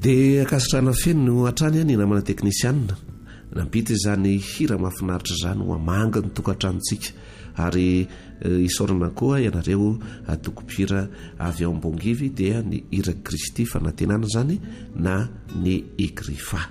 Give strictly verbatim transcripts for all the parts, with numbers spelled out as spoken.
dia akasitrana feno no hatrany any namana teknisianina nampita izany hira mahafinaritra zany ho amanga ny tokantranontsika ary isorana koa ianareo atokopira avy ao ambongivy dia ny hira kristy fanantenana zany na ny ekrifa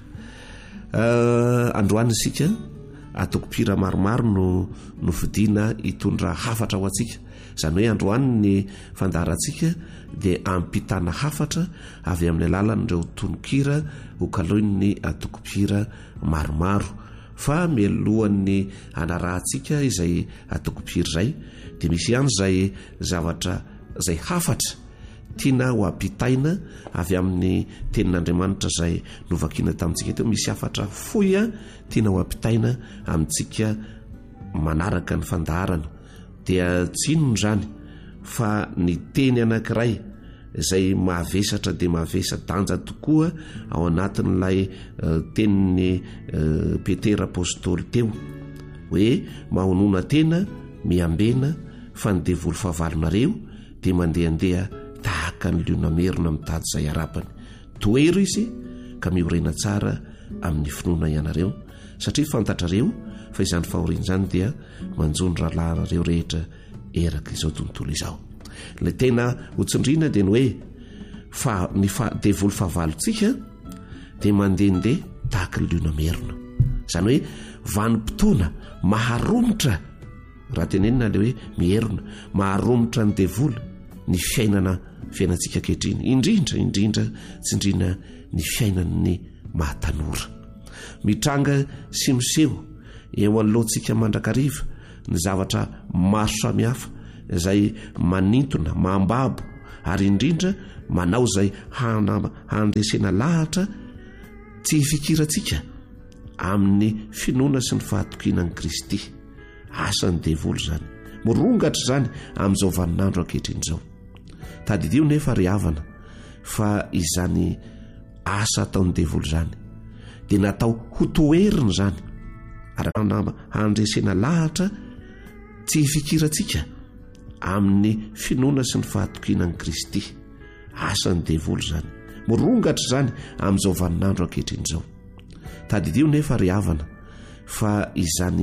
androany isika atokopira maromaro no no fidina hitondra hafatra ho atsika zany hoe androany ny fandarantsika dia ampitana hafatra avy amin'ny alalan'ireo tononkira hokaloin'ny atokopira maromaro fa mialohan'ny anarahantsika izay atokopira izay dia misy ihany izay zavatra izay hafatra tiana ho ampitaina avy amin'ny tenin'Andriamanitra izay novakiana tamintsika teo. Misy hafatra foya tiana ho ampitaina amintsika manaraka ny fandaharana dia tsy inona izany fa ny teny anankiray izay mahavesatra dia mahavesatra danja tokoa ao anatin'ilay uh, tenin'ny uh, Petera apôstôly teo hoe mahonona tena miambena fa ny devoly fahavalonareo dia mandehandeha tahaka ny liona merina mitady izay arapany. Toero izy ka miorena tsara amin'ny finoana ianareo satria fantatrareo fa izany fahoriana izany dia manjony rahalarareo rehetra eraka izao tontolo izao. Le tena hotsindrina dia ny hoe fa ny fa devoly fahavalontsika dia mandehandeha tahaka ny liona merina, izany hoe vanim-potoana maharomitra raha tenenina le hoe mierina maharomitra ny devoly ny fiainana fiainantsika kehitriny indrindra indrindra tsindrina ny fiainan'ny mahatanora mitranga sy miseho eo anoloantsika mandrakariva ny zavatra maro samihafa izay manintona mahambabo ary indrindra manao izay handesena lahatra tsy hifikirantsika amin'ny finoana sy ny fahatokinan'i Kristy. Asan'ny devoly zany morongatra zany amin'izao vaninandro ankehitriny izao. Tadidio nefa ry havana fa izany asa ataon'ny devoly zany dia natao ho toerina zany ary handresena lahatra tsy hifikirantsika amin'ny finoana sy ny fahatokinan'i Kristy. Asan'ny devoly zany morongatra zany amin'izao vaninandro ankehitriny izao. Tadidio nefa ry havana fa izany